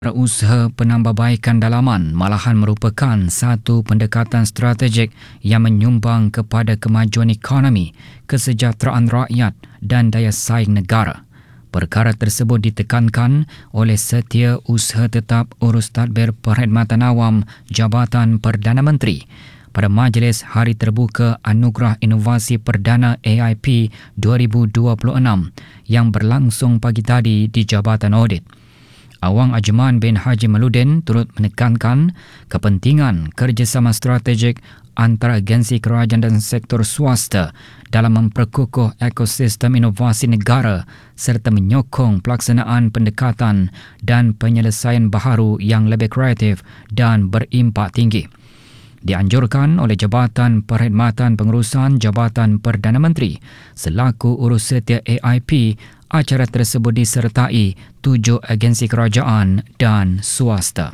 Usaha penambahbaikan dalaman malahan merupakan satu pendekatan strategik yang menyumbang kepada kemajuan ekonomi, kesejahteraan rakyat dan daya saing negara. Perkara tersebut ditekankan oleh Setiausaha Tetap Urus Tadbir Perkhidmatan Awam Jabatan Perdana Menteri pada Majlis Hari Terbuka Anugerah Inovasi Perdana AIP 2026 yang berlangsung pagi tadi di Jabatan Audit. Awang Ajman bin Haji Maludin turut menekankan kepentingan kerjasama strategik antara agensi kerajaan dan sektor swasta dalam memperkukuh ekosistem inovasi negara serta menyokong pelaksanaan pendekatan dan penyelesaian baharu yang lebih kreatif dan berimpak tinggi. Dianjurkan oleh Jabatan Perkhidmatan Pengurusan Jabatan Perdana Menteri selaku Urussetia AIP, acara tersebut disertai 7 agensi kerajaan dan swasta.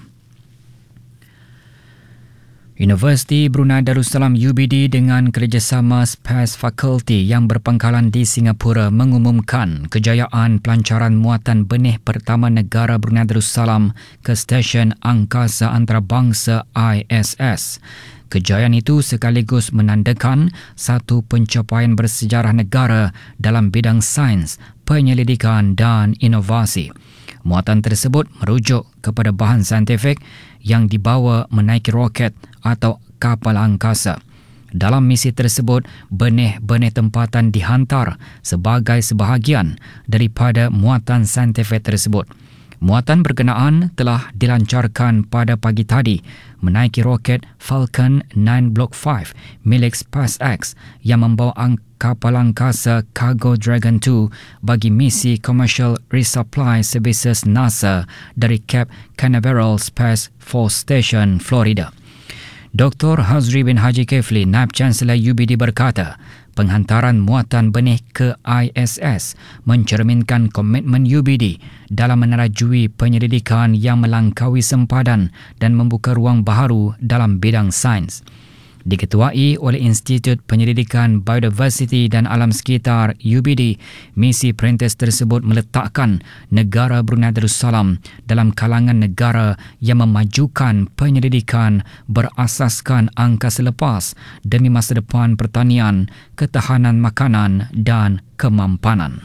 Universiti Brunei Darussalam UBD dengan kerjasama Space Faculty yang berpangkalan di Singapura mengumumkan kejayaan pelancaran muatan benih pertama negara Brunei Darussalam ke Stesen Angkasa Antarabangsa ISS. Kejayaan itu sekaligus menandakan satu pencapaian bersejarah negara dalam bidang sains, penyelidikan dan inovasi. Muatan tersebut merujuk kepada bahan saintifik yang dibawa menaiki roket atau kapal angkasa. Dalam misi tersebut, benih-benih tempatan dihantar sebagai sebahagian daripada muatan saintifik tersebut. Muatan berkenaan telah dilancarkan pada pagi tadi menaiki roket Falcon 9 Block 5 milik SpaceX yang membawa kapal angkasa Cargo Dragon 2 bagi misi Commercial Resupply Services NASA dari Cape Canaveral Space Force Station, Florida. Dr. Hazri bin Haji Kefli, Naib Chancellor UBD berkata, penghantaran muatan benih ke ISS mencerminkan komitmen UBD dalam menerajui penyelidikan yang melangkaui sempadan dan membuka ruang baharu dalam bidang sains. Diketuai oleh Institut Penyelidikan Biodiversiti dan Alam Sekitar UBD, misi perintis tersebut meletakkan negara Brunei Darussalam dalam kalangan negara yang memajukan penyelidikan berasaskan angkasa lepas demi masa depan pertanian, ketahanan makanan dan kemampanan.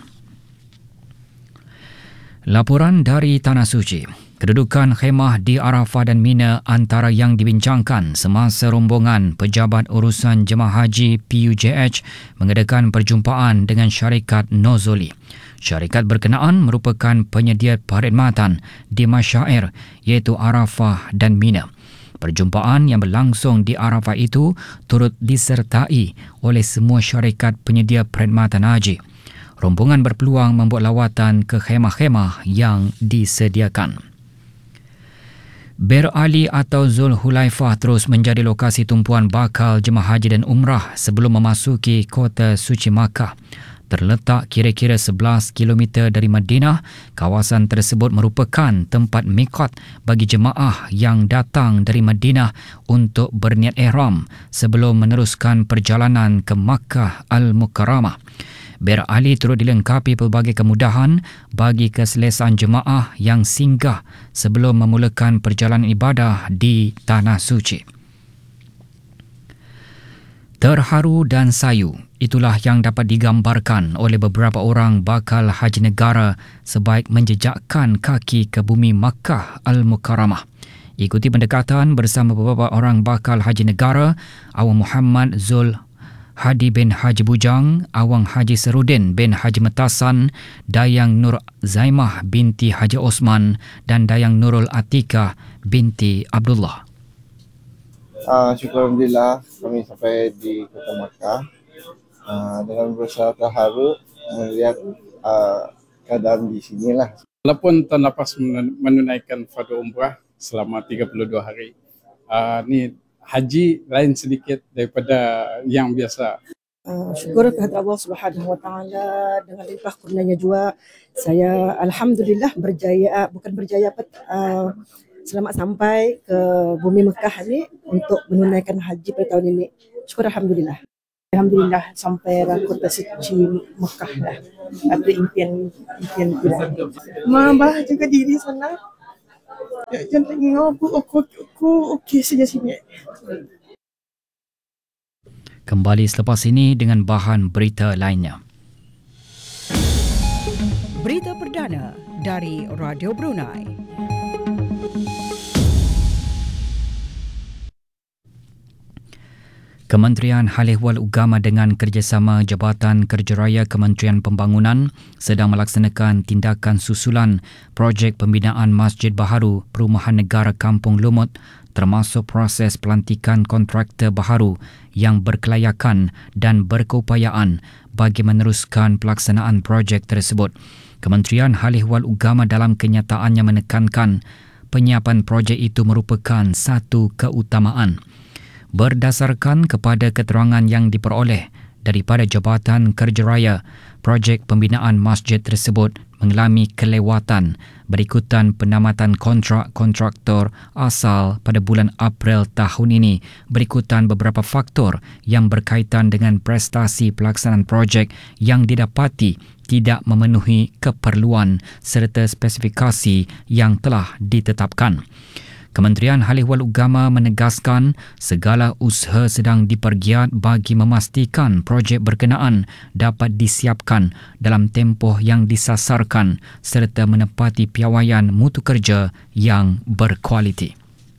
Laporan dari Tanah Suci. Kedudukan khemah di Arafah dan Mina antara yang dibincangkan semasa rombongan Pejabat Urusan Jemaah Haji PUJH mengadakan perjumpaan dengan syarikat Nozoli. Syarikat berkenaan merupakan penyedia perkhidmatan di masyair iaitu Arafah dan Mina. Perjumpaan yang berlangsung di Arafah itu turut disertai oleh semua syarikat penyedia perkhidmatan haji. Rombongan berpeluang membuat lawatan ke khemah-khemah yang disediakan. Bir Ali atau Zulhulaifah terus menjadi lokasi tumpuan bakal jemaah haji dan umrah sebelum memasuki kota suci Makkah. Terletak kira-kira 11 km dari Madinah, kawasan tersebut merupakan tempat miqat bagi jemaah yang datang dari Madinah untuk berniat ihram sebelum meneruskan perjalanan ke Makkah Al-Mukarramah. Bir Ali turut dilengkapi pelbagai kemudahan bagi keselesaan jemaah yang singgah sebelum memulakan perjalanan ibadah di Tanah Suci. Terharu dan sayu, itulah yang dapat digambarkan oleh beberapa orang bakal haji negara sebaik menjejakkan kaki ke bumi Makkah Al-Mukarramah. Ikuti pendekatan bersama beberapa orang bakal haji negara, Awang Muhammad Zul Hadi bin Haji Bujang, Awang Haji Serudin bin Haji Metasan, Dayang Nur Zaimah binti Haji Osman dan Dayang Nurul Atikah binti Abdullah. Syukur Alhamdulillah kami sampai di Kota Makkah dengan berusaha terharu melihat keadaan di sinilah. Walaupun tuan lepas menunaikan fardu umrah selama 32 hari, ni haji lain sedikit daripada yang biasa. Syukur kepada Allah Subhanahu Wa Taala dengan limpah kurnianya juga saya alhamdulillah selamat sampai ke bumi Mekah ini untuk menunaikan haji pada tahun ini. Syukur alhamdulillah. Alhamdulillah sampai ke kota suci Mekah dah. Ada impian kita. Mambah juga diri sana. Jangan tengok aku okey saja sini. Kembali selepas ini dengan bahan berita lainnya. Berita perdana dari Radio Brunei. Kementerian Hal Ehwal Ugama dengan kerjasama Jabatan Kerja Raya Kementerian Pembangunan sedang melaksanakan tindakan susulan projek pembinaan Masjid Baharu Perumahan Negara Kampung Lumut termasuk proses pelantikan kontraktor baharu yang berkelayakan dan berkeupayaan bagi meneruskan pelaksanaan projek tersebut. Kementerian Hal Ehwal Ugama dalam kenyataannya menekankan penyiapan projek itu merupakan satu keutamaan. Berdasarkan kepada keterangan yang diperoleh daripada Jabatan Kerja Raya, projek pembinaan masjid tersebut mengalami kelewatan berikutan penamatan kontrak kontraktor asal pada bulan April tahun ini berikutan beberapa faktor yang berkaitan dengan prestasi pelaksanaan projek yang didapati tidak memenuhi keperluan serta spesifikasi yang telah ditetapkan. Kementerian Hal Ehwal Ugama menegaskan segala usaha sedang dipergiat bagi memastikan projek berkenaan dapat disiapkan dalam tempoh yang disasarkan serta menepati piawaian mutu kerja yang berkualiti.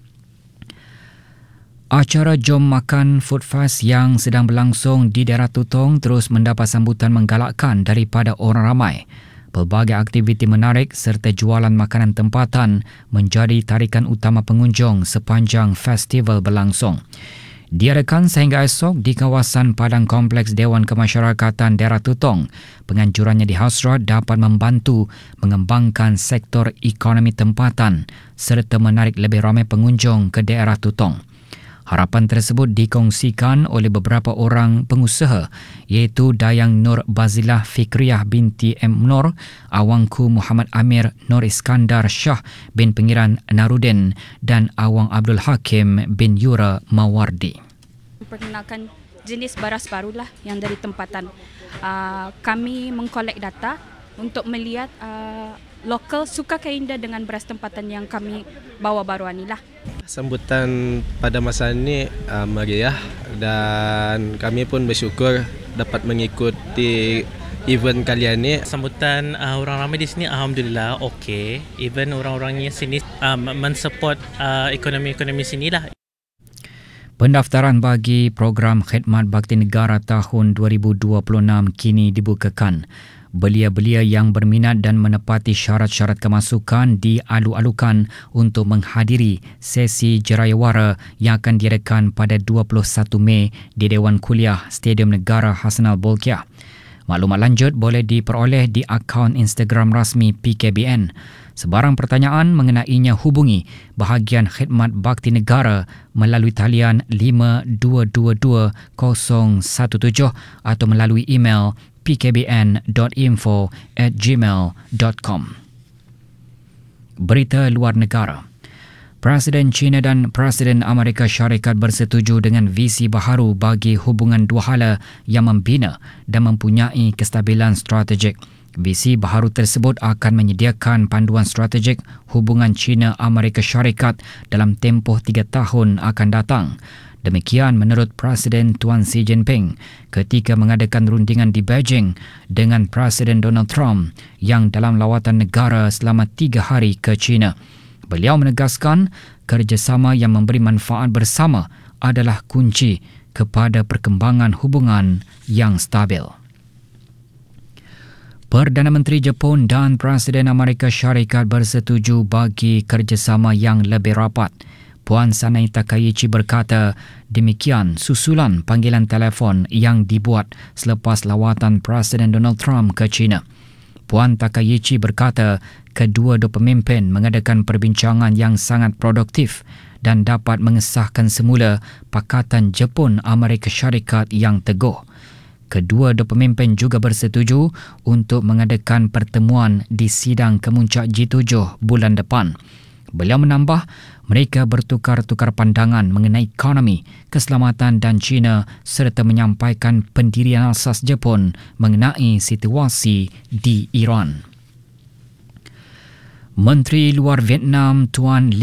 Acara Jom Makan Food Fest yang sedang berlangsung di daerah Tutong terus mendapat sambutan menggalakkan daripada orang ramai. Pelbagai aktiviti menarik serta jualan makanan tempatan menjadi tarikan utama pengunjung sepanjang festival berlangsung. Diadakan sehingga esok di kawasan Padang Kompleks Dewan Kemasyarakatan Daerah Tutong. Penganjurannya dihasrat dapat membantu mengembangkan sektor ekonomi tempatan serta menarik lebih ramai pengunjung ke daerah Tutong. Harapan tersebut dikongsikan oleh beberapa orang pengusaha iaitu Dayang Nur Bazilah Fikriyah binti M. Nur, Awangku Muhammad Amir Nur Iskandar Shah bin Pengiran Narudin dan Awang Abdul Hakim bin Yura Mawardi. Perkenalkan jenis baras barulah yang dari tempatan. Kami mengkolek data untuk melihat lokal suka ke indah dengan beras tempatan yang kami bawa baru inilah. Sambutan pada masa ini meriah dan kami pun bersyukur dapat mengikuti event kali ini. Sambutan orang ramai di sini alhamdulillah okey. Even orang-orangnya sini mensupport ekonomi sinilah. Pendaftaran bagi program Khidmat Bakti Negara tahun 2026 kini dibukakan. Belia-belia yang berminat dan menepati syarat-syarat kemasukan dialu-alukan untuk menghadiri sesi jerayawara yang akan diadakan pada 21 Mei di Dewan Kuliah Stadium Negara Hassanal Bolkiah. Maklumat lanjut boleh diperoleh di akaun Instagram rasmi PKBN. Sebarang pertanyaan mengenainya hubungi bahagian Khidmat Bakti Negara melalui talian 5222 017 atau melalui email pkbn.info@gmail.com. Berita luar negara. Presiden China dan Presiden Amerika Syarikat bersetuju dengan visi baharu bagi hubungan dua hala yang membina dan mempunyai kestabilan strategik. Visi baharu tersebut akan menyediakan panduan strategik hubungan China-Amerika Syarikat dalam tempoh 3 tahun akan datang. Demikian menurut Presiden Tuan Xi Jinping ketika mengadakan rundingan di Beijing dengan Presiden Donald Trump yang dalam lawatan negara selama 3 hari ke China. Beliau menegaskan kerjasama yang memberi manfaat bersama adalah kunci kepada perkembangan hubungan yang stabil. Perdana Menteri Jepun dan Presiden Amerika Syarikat bersetuju bagi kerjasama yang lebih rapat. Puan Sanai Takaichi berkata, demikian susulan panggilan telefon yang dibuat selepas lawatan Presiden Donald Trump ke China. Puan Takaichi berkata, kedua-dua pemimpin mengadakan perbincangan yang sangat produktif dan dapat mengesahkan semula Pakatan Jepun-Amerika Syarikat yang teguh. Kedua-dua pemimpin juga bersetuju untuk mengadakan pertemuan di sidang kemuncak G7 bulan depan. Beliau menambah, mereka bertukar-tukar pandangan mengenai ekonomi, keselamatan dan China serta menyampaikan pendirian asas Jepun mengenai situasi di Iran. Menteri Luar Vietnam Tuan